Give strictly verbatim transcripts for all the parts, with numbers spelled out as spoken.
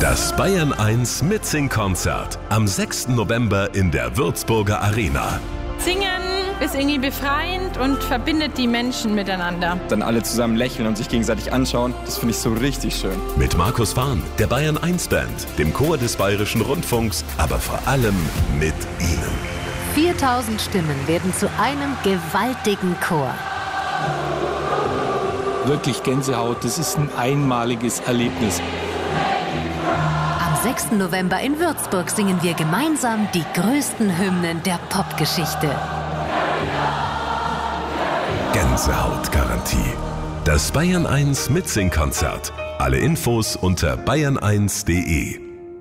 Das Bayern eins Mitsing-Konzert am sechsten November in der Würzburger Arena. Singen ist irgendwie befreiend und verbindet die Menschen miteinander. Dann alle zusammen lächeln und sich gegenseitig anschauen, das finde ich so richtig schön. Mit Markus Fahn, der Bayern eins Band, dem Chor des Bayerischen Rundfunks, aber vor allem mit Ihnen. viertausend Stimmen werden zu einem gewaltigen Chor. Wirklich Gänsehaut, das ist ein einmaliges Erlebnis. Am sechsten November in Würzburg singen wir gemeinsam die größten Hymnen der Popgeschichte. Gänsehautgarantie. Das Bayern eins Mitsing-Konzert. Alle Infos unter bayern eins punkt de.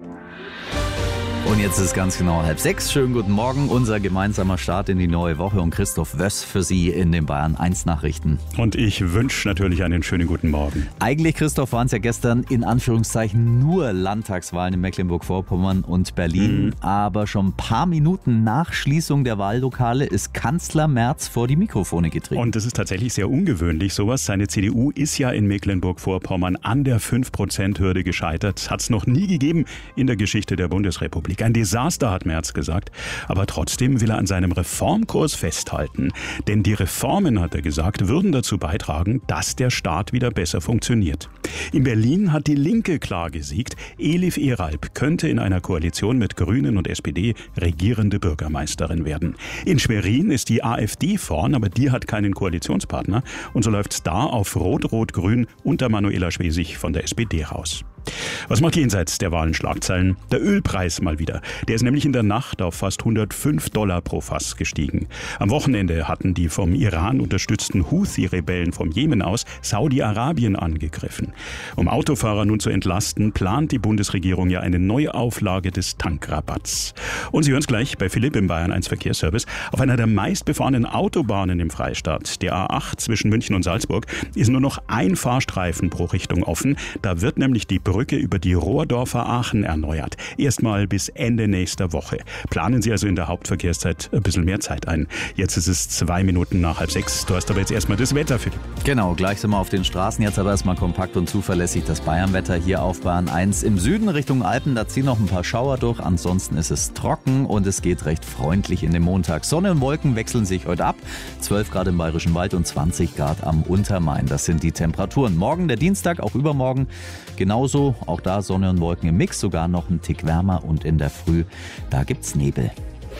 Und jetzt ist ganz genau halb sechs. Schönen guten Morgen, unser gemeinsamer Start in die neue Woche und Christoph Wöss für Sie in den Bayern eins Nachrichten. Und ich wünsche natürlich einen schönen guten Morgen. Eigentlich, Christoph, waren es ja gestern in Anführungszeichen nur Landtagswahlen in Mecklenburg-Vorpommern und Berlin. Mhm. Aber schon ein paar Minuten nach Schließung der Wahllokale ist Kanzler Merz vor die Mikrofone getreten. Und das ist tatsächlich sehr ungewöhnlich, sowas. Seine C D U ist ja in Mecklenburg-Vorpommern an der fünf Prozent Hürde gescheitert. Hat es noch nie gegeben in der Geschichte der Bundesrepublik. Ein Desaster, hat Merz gesagt. Aber trotzdem will er an seinem Reformkurs festhalten. Denn die Reformen, hat er gesagt, würden dazu beitragen, dass der Staat wieder besser funktioniert. In Berlin hat die Linke klar gesiegt. Elif Eralp könnte in einer Koalition mit Grünen und S P D regierende Bürgermeisterin werden. In Schwerin ist die AfD vorn, aber die hat keinen Koalitionspartner. Und so läuft es da auf Rot-Rot-Grün unter Manuela Schwesig von der S P D raus. Was macht jenseits der Wahlen Schlagzeilen? Der Ölpreis mal wieder. Der ist nämlich in der Nacht auf fast hundertfünf Dollar pro Fass gestiegen. Am Wochenende hatten die vom Iran unterstützten Houthi-Rebellen vom Jemen aus Saudi-Arabien angegriffen. Um Autofahrer nun zu entlasten, plant die Bundesregierung ja eine neue Auflage des Tankrabatts. Und Sie hören es gleich bei Philipp im Bayern eins Verkehrsservice. Auf einer der meistbefahrenen Autobahnen im Freistaat, der A acht zwischen München und Salzburg, ist nur noch ein Fahrstreifen pro Richtung offen. Da wird nämlich die Brücke über die Rohrdorfer Aachen erneuert. Erstmal bis Ende nächster Woche. Planen Sie also in der Hauptverkehrszeit ein bisschen mehr Zeit ein. Jetzt ist es zwei Minuten nach halb sechs. Du hast aber jetzt erstmal das Wetter, Philipp. Genau, gleich sind wir auf den Straßen. Jetzt aber erstmal kompakt und zuverlässig das Bayernwetter hier auf Bayern eins. Im Süden Richtung Alpen, da ziehen noch ein paar Schauer durch. Ansonsten ist es trocken und es geht recht freundlich in den Montag. Sonne und Wolken wechseln sich heute ab. zwölf Grad im Bayerischen Wald und zwanzig Grad am Untermain. Das sind die Temperaturen. Morgen der Dienstag, auch übermorgen genauso. Auch da Sonne und Wolken im Mix, sogar noch ein Tick wärmer und in der Früh, da gibt's Nebel.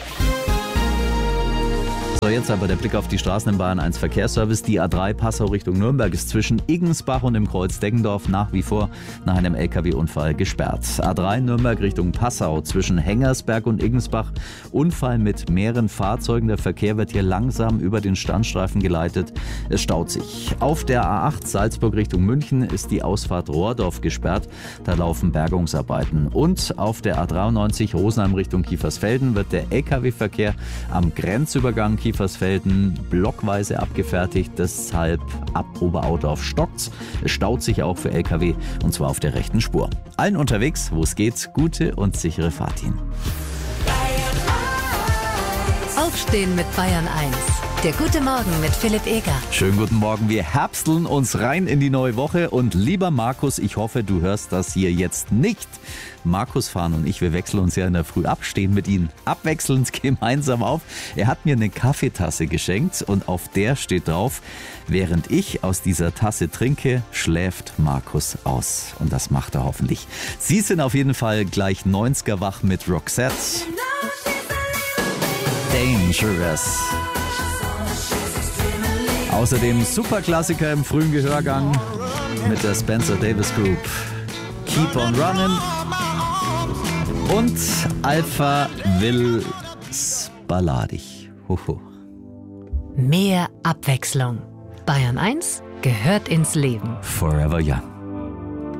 So, jetzt aber der Blick auf die Straßen im Bayern eins Verkehrsservice. Die A drei Passau Richtung Nürnberg ist zwischen Iggensbach und dem Kreuz Deggendorf nach wie vor nach einem L K W-Unfall gesperrt. A drei Nürnberg Richtung Passau zwischen Hengersberg und Iggensbach. Unfall mit mehreren Fahrzeugen. Der Verkehr wird hier langsam über den Standstreifen geleitet. Es staut sich. Auf der A acht Salzburg Richtung München ist die Ausfahrt Rohrdorf gesperrt. Da laufen Bergungsarbeiten. Und auf der A dreiundneunzig Rosenheim Richtung Kiefersfelden wird der L K W-Verkehr am Grenzübergang Kiefersfelden blockweise abgefertigt, deshalb ab Oberaudorf stockt's. Es staut sich auch für L K W und zwar auf der rechten Spur. Allen unterwegs, wo es geht, gute und sichere Fahrt Ihnen. Aufstehen mit Bayern eins. Der gute Morgen mit Philipp Eger. Schönen guten Morgen. Wir herbsteln uns rein in die neue Woche. Und lieber Markus, ich hoffe, du hörst das hier jetzt nicht. Markus Fahn und ich, wir wechseln uns ja in der Früh ab, stehen mit Ihnen abwechselnd gemeinsam auf. Er hat mir eine Kaffeetasse geschenkt und auf der steht drauf: Während ich aus dieser Tasse trinke, schläft Markus aus. Und das macht er hoffentlich. Sie sind auf jeden Fall gleich neunziger wach mit Roxette. Dangerous. Außerdem Superklassiker im frühen Gehörgang mit der Spencer Davis Group. Keep on Running. Und Alpha Will's balladig. Hoho. Mehr Abwechslung. Bayern eins gehört ins Leben. Forever Young.